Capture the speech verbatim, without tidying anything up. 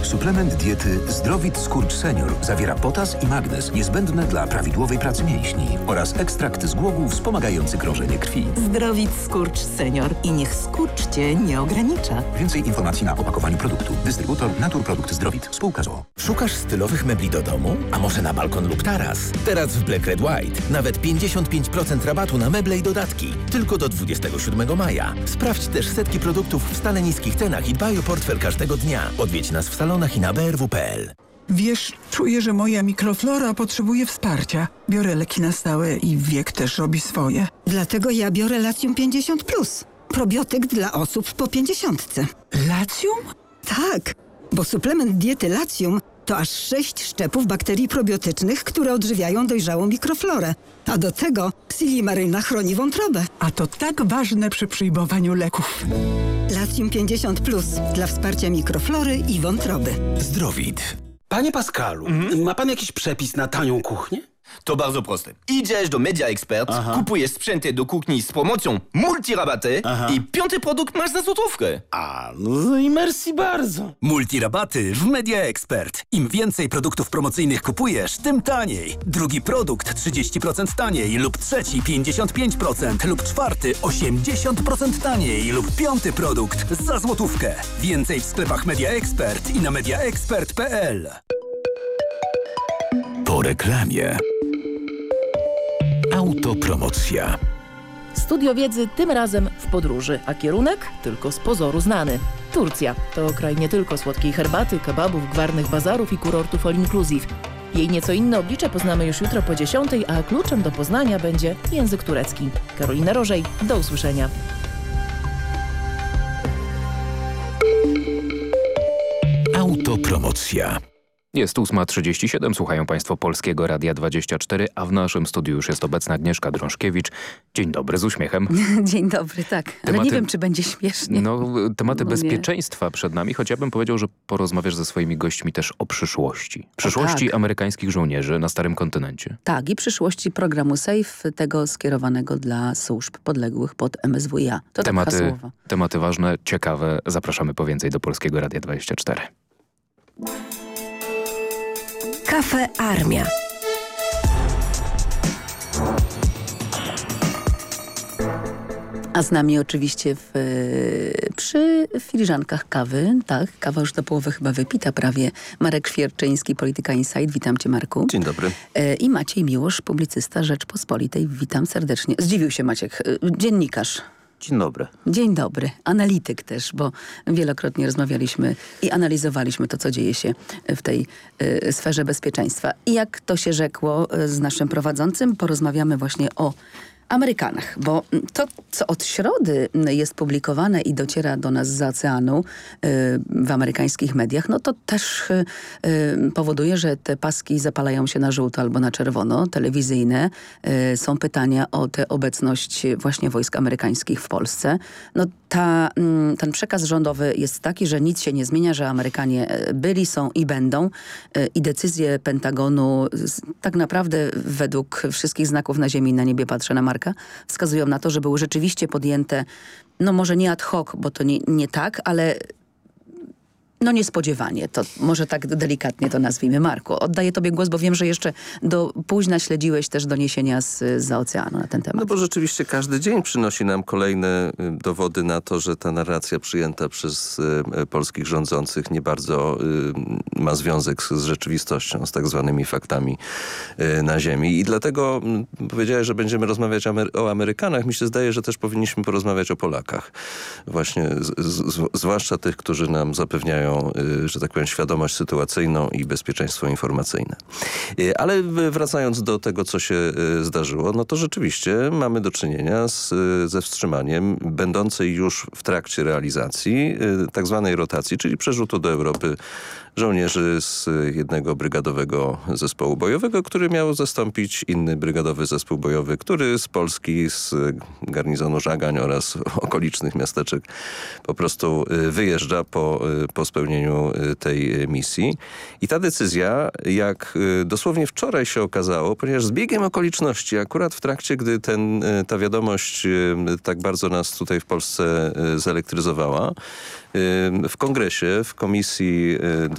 Suplement diety Zdrowit Skurcz Senior zawiera potas i magnez niezbędne dla prawidłowej pracy mięśni oraz ekstrakt z głogu wspomagający krążenie krwi. Zdrowit Skurcz Senior i niech skurcz Cię nie ogranicza. Więcej informacji na opakowaniu produktu. Dystrybutor Naturprodukt Zdrowit. Spółka z o o. Szukasz stylowych mebli do domu? A może na balkon lub taras? Teraz w Black Red White nawet pięćdziesiąt pięć procent rabatu na meble i dodatki. Tylko do dwudziestego siódmego maja. Sprawdź też setki produktów w stale niskich cenach i dbaj o portfel każdego dnia. Odwiedź nas w salonach i na b r w kropka p l. Wiesz, czuję, że moja mikroflora potrzebuje wsparcia. Biorę leki na stałe i wiek też robi swoje. Dlatego ja biorę Latium pięćdziesiąt plus. Probiotyk dla osób po pięćdziesiątce. Latium? Tak, bo suplement diety Latium to aż sześć szczepów bakterii probiotycznych, które odżywiają dojrzałą mikroflorę. A do tego Silimaryna chroni wątrobę. A to tak ważne przy przyjmowaniu leków. Latium pięćdziesiąt plus dla wsparcia mikroflory i wątroby. Zdrowit. Panie Pascalu, mhm. ma pan jakiś przepis na tanią kuchnię? To bardzo proste. Idziesz do Media Expert, Aha. kupujesz sprzęty do kuchni z promocją multirabaty Aha. i piąty produkt masz za złotówkę. A, no i merci bardzo. Multirabaty w Media Expert. Im więcej produktów promocyjnych kupujesz, tym taniej. Drugi produkt trzydzieści procent taniej lub trzeci pięćdziesiąt pięć procent lub czwarty osiemdziesiąt procent taniej lub piąty produkt za złotówkę. Więcej w sklepach Media Expert i na mediaexpert kropka p l. Po reklamie. Autopromocja. Studio Wiedzy tym razem w podróży, a kierunek tylko z pozoru znany. Turcja to kraj nie tylko słodkiej herbaty, kebabów, gwarnych bazarów i kurortów all inclusive. Jej nieco inne oblicze poznamy już jutro po dziesiątej, a kluczem do poznania będzie język turecki. Karolina Rożej, do usłyszenia. Autopromocja. Jest ósma trzydzieści siedem, słuchają Państwo Polskiego Radia dwadzieścia cztery, a w naszym studiu już jest obecna Agnieszka Drążkiewicz. Dzień dobry, z uśmiechem. Dzień dobry, tak. Ale tematy, nie wiem, czy będzie śmiesznie. No, tematy bezpieczeństwa nie. przed nami, choć ja bym powiedział, że porozmawiasz ze swoimi gośćmi też o przyszłości. Przyszłości tak. amerykańskich żołnierzy na Starym Kontynencie. Tak, i przyszłości programu SAFE, tego skierowanego dla służb podległych pod M S W iA. To tematy, tak hasłowo. Tematy ważne, ciekawe. Zapraszamy po więcej do Polskiego Radia dwadzieścia cztery. Kafe Armia. A z nami oczywiście w, przy filiżankach kawy, tak, kawa już do połowy chyba wypita prawie, Marek Świerczyński, Polityka Insight. Witam cię, Marku. Dzień dobry. I Maciej Miłosz, publicysta Rzeczpospolitej. Witam serdecznie. Zdziwił się Maciek, dziennikarz. Dzień dobry. Dzień dobry. Analityk też, bo wielokrotnie rozmawialiśmy i analizowaliśmy to, co dzieje się w tej y, sferze bezpieczeństwa. I jak to się rzekło z naszym prowadzącym, porozmawiamy właśnie o Amerykanach, bo to, co od środy jest publikowane i dociera do nas z oceanu y, w amerykańskich mediach, no to też y, y, powoduje, że te paski zapalają się na żółto albo na czerwono, telewizyjne. Y, są pytania o tę obecność właśnie wojsk amerykańskich w Polsce. No ta, y, ten przekaz rządowy jest taki, że nic się nie zmienia, że Amerykanie byli, są i będą. Y, I decyzje Pentagonu z, tak naprawdę według wszystkich znaków na ziemi i na niebie, patrzę na Marka, wskazują na to, że były rzeczywiście podjęte, no może nie ad hoc, bo to nie, nie tak, ale no niespodziewanie. To może tak delikatnie to nazwijmy. Marku, oddaję tobie głos, bo wiem, że jeszcze do późna śledziłeś też doniesienia z, z oceanu na ten temat. No bo rzeczywiście każdy dzień przynosi nam kolejne dowody na to, że ta narracja przyjęta przez y, polskich rządzących nie bardzo y, ma związek z, z rzeczywistością, z tak zwanymi faktami y, na ziemi. I dlatego y, powiedziałeś, że będziemy rozmawiać Amery o Amerykanach. Mi się zdaje, że też powinniśmy porozmawiać o Polakach. Właśnie z, z, zwłaszcza tych, którzy nam zapewniają, że tak powiem, świadomość sytuacyjną i bezpieczeństwo informacyjne. Ale wracając do tego, co się zdarzyło, no to rzeczywiście mamy do czynienia z, ze wstrzymaniem będącej już w trakcie realizacji tak zwanej rotacji, czyli przerzutu do Europy żołnierzy z jednego brygadowego zespołu bojowego, który miał zastąpić inny brygadowy zespół bojowy, który z Polski, z garnizonu Żagań oraz okolicznych miasteczek po prostu wyjeżdża po, po spełnieniu tej misji. I ta decyzja, jak dosłownie wczoraj się okazało, ponieważ z biegiem okoliczności, akurat w trakcie, gdy ten, ta wiadomość tak bardzo nas tutaj w Polsce zelektryzowała, w kongresie, w komisji do